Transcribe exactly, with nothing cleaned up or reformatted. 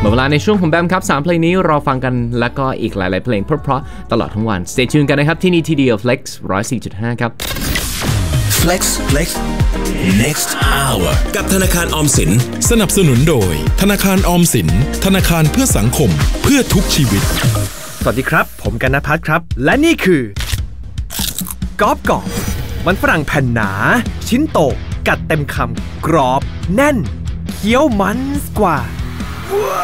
มดเวลาในช่วงของแบมครับสามเพลงนี้รอฟังกันแล้วก็อีกหลายๆเพลงเพราะๆตลอดทั้งวัน Stay tuned กันนะครับที่นี่ทีเดียว Flex หนึ่งร้อยสี่จุดห้า ครับ Flex Flex next hour กับธนาคารออมสินสนับสนุนโดยธนาคารออมสินธนาคารเพื่อสังคมเพื่อทุกชีวิตสวัสดีครับผมกันณภัทรครับและนี่คือกรอบกรอบมันฝรั่งแผ่นหนาชิ้นโตกัดเต็มคำกรอบแน่นเคี้ยวมันกว่า